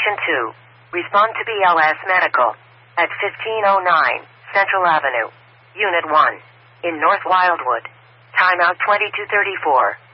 Station 2. Respond to BLS Medical at 1509 Central Avenue, Unit 1, in North Wildwood. Timeout 2234.